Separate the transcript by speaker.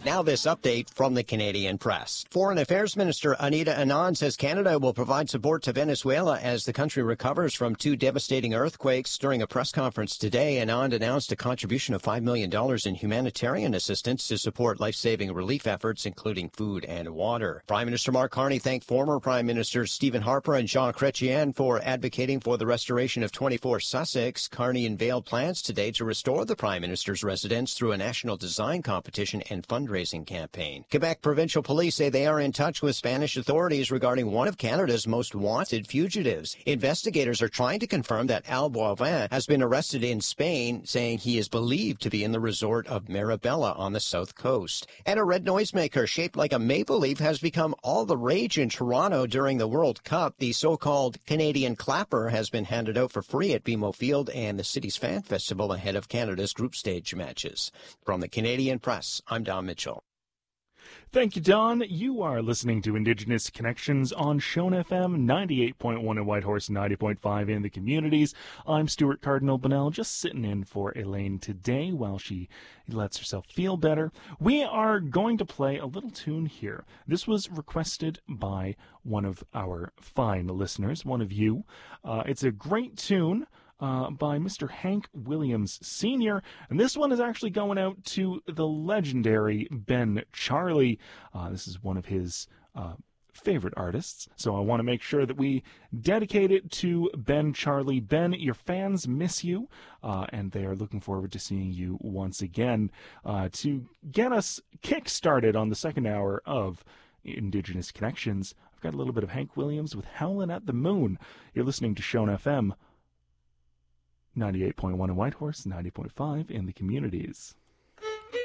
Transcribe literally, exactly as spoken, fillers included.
Speaker 1: Now this update from the Canadian Press. Foreign Affairs Minister Anita Anand says Canada will provide support to Venezuela as the country recovers from two devastating earthquakes. During a press conference today, Anand announced a contribution of five million dollars in humanitarian assistance to support life-saving relief efforts, including food and water. Prime Minister Mark Carney thanked former Prime Ministers Stephen Harper and Jean Chrétien for advocating for the restoration of twenty-four Sussex. Carney unveiled plans today to restore the Prime Minister's residence through a national design competition and fundraising campaign. Quebec provincial police say they are in touch with Spanish authorities regarding one of Canada's most wanted fugitives. Investigators are trying to confirm that Al Boivin has been arrested in Spain, saying he is believed to be in the resort of Marabella on the south coast. And a red noisemaker shaped like a maple leaf has become all the rage in Toronto during the World Cup. The so-called Canadian Clapper has been handed out for free at B M O Field and the city's fan festival ahead of Canada's group stage matches. From the Canadian Press, I'm Don Mitchell.
Speaker 2: Thank you, Don. You are listening to Indigenous Connections on Shone F M, ninety-eight point one in Whitehorse, ninety point five in the communities. I'm Stuart Cardinal Bonnell, just sitting in for Elaine today while she lets herself feel better. We are going to play a little tune here. This was requested by one of our fine listeners, one of you. Uh, it's a great tune. Uh, by Mister Hank Williams Senior And this one is actually going out to the legendary Ben Charley. Uh, this is one of his uh, favorite artists, so I want to make sure that we dedicate it to Ben Charley. Ben, your fans miss you, uh, and they are looking forward to seeing you once again. Uh, to get us kick-started on the second hour of Indigenous Connections, I've got a little bit of Hank Williams with Howlin' at the Moon. You're listening to Shone F M, ninety-eight point one in Whitehorse, ninety point five in the communities.